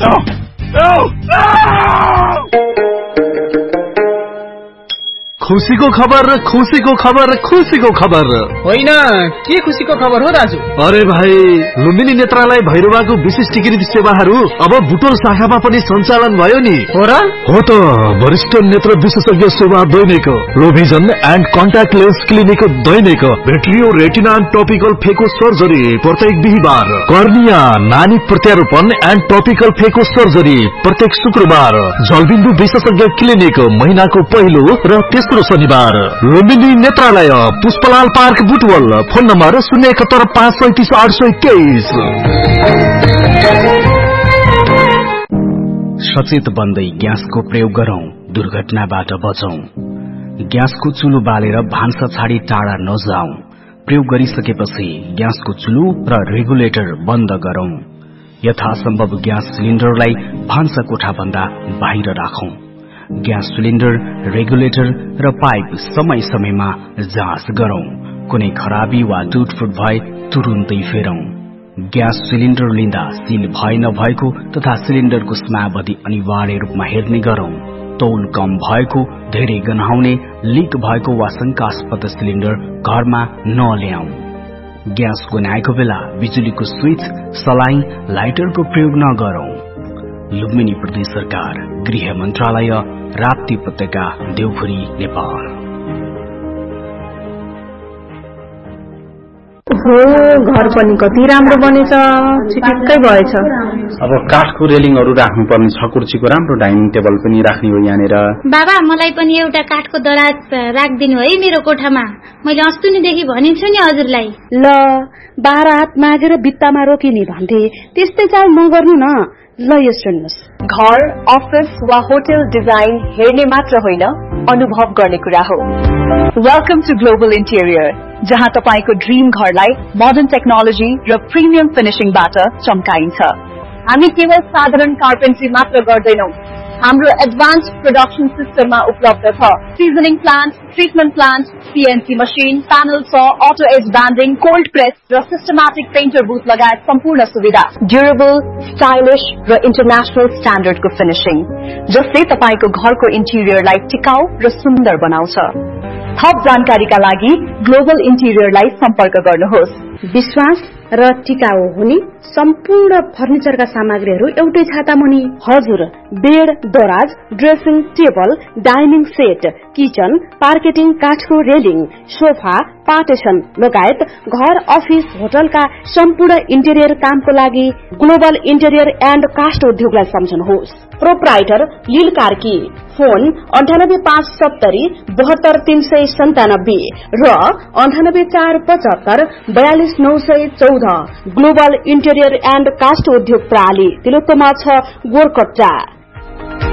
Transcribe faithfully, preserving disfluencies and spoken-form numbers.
No! No! No! खुसीको खबर खुसीको खबर खुसीको खबर होइन के खुसीको खबर हो दाजु? अरे भाइ, लुम्बिनी नेत्रालय भैरवाको विशिष्टीकृत सेवाहरू अब बुटोल शाखामा पनि सञ्चालन भयो नि। हो र? हो त, वरिष्ठ नेत्र विशेषज्ञ सेवा दैनिक लोभिजन and contact lens clinic Dainik भेट्रियो retina and topical फेको सर्जरी प्रत्येक बिहीबार, कर्निया नानी प्रत्यारोपण एन्ड टपिकल फेको सर्जरी प्रत्येक शुक्रबार, जलबिन्दु विशेषज्ञ क्लिनिक महिनाको पहिलो र तेस्रो शनिबार, लुम्बिनी नेत्रालय Pushpalal park Butwal, phone number शून्य एकहत्तर पाँच सैतिस आठ सय तेइस। सचेत बन्दै ग्यासको प्रयोग गरौं, दुर्घटनाबाट बचौं। ग्यासको चुलो बालेर भान्सा छाडी टाढा नजाऊ। प्रयोग गरिसकेपछि ग्यासको चुलो र रेगुलेटर बन्द गरौं। यथासम्भव ग्यास सिलिन्डरलाई भान्सा कोठा भन्दा बाहिर राखौं। ग्यास सिलिन्डर, रेगुलेटर र पाइप समय समयमा जाँच गरौं। कुनै खराबी वा टुटफुट भए तुरुन्तै फेरौं। ग्यास सिलिन्डर लिँदा सिल भए नभएको तथा सिलिन्डरको स्म्याबधि अनिवार्य रूपमा हेर्ने गरौं। तौल कम भएको, धेरै गन्हाउने, लिक भएको वा शंकास्पद सिलिन्डर घरमा नल्याऊ। ग्यास गन्हाएको बेला बिजुलीको स्विच, सलाई, लाइटरको प्रयोग नगरौं। लुम्बिनी प्रदेश सरकार, गृह मन्त्रालय, राप्ती उपत्यका, देवपुरी, नेपाल। हो, घर पनि कति राम्रो बनेछ, छिटक्कै भएछ। अब काठको रेलिङहरू राख्नुपर्ने छ, कुर्सीको राम्रो डाइनिङ टेबल पनि राख्ने हो यहाँनिर। बाबा, मलाई पनि एउटा काठको दराज राखिदिनु है मेरो कोठामा। मैले अस्तिदेखि भनेको छु नि हजुरलाई। ल, बाह्र हात मागेर भित्तामा रोकिने भन्थे, त्यस्तै चाल नगर्नु न। ल यो सुन्नुस्, घर, अफिस वा होटल डिजाइन हेर्ने मात्र होइन, अनुभव गर्ने कुरा हो। वेलकम टु ग्लोबल इन्टेरियर, जहाँ तपाईको ड्रीम घरलाई मोडर्न टेक्नोलोजी र प्रिमियम फिनिशिङबाट चम्काइन्छ। हामी केवल साधारण कार्पेन्ट्री मात्र गर्दैनौं, हाम्रो एडभान्स प्रोडक्सन सिस्टममा उपलब्ध छ। Seasoning plant, treatment plant, CNC machine, panel स, auto as banding, cold press र सिस्टमेटिक पेन्टर बुथ लगायत सम्पूर्ण सुविधा। ड्युरेबल, स्टाइलिश र इन्टरनेशनल स्ट्यान्डर्डको फिनिशिङ, जसले तपाईको घरको इन्टिरियरलाई टिकाउ र सुन्दर बनाउँछ। थप जानकारीका लागि ग्लोबल इन्टिरियरलाई सम्पर्क गर्नुहोस्। विश्वास र टिकाउ हुने सम्पूर्ण फर्निचरका सामग्रीहरू एउटै छाता मुनि। हजुर, बेड, दराज, dressing table, dining set, kitchen, पार्केटिङ, काठको रेलिङ, सोफा, पार्टिसन लगायत घर, अफिस, होटलका सम्पूर्ण इन्टेरियर कामको लागि ग्लोबल इन्टेरियर एन्ड कास्ट उद्योगलाई सम्झनुहोस्। प्रोप्राइटर लील कार्की, फोन अन्ठानब्बे पाँच सत्तरी बहत्तर तीन सय सन्तानब्बे र अन्ठानब्बे चार पचहत्तर बयालिस नौ सय चौध। ग्लोबल इन्टेरियर एन्ड कास्ट उद्योग प्रणाली, तिलोत्तमा छ, गोरकट्टा।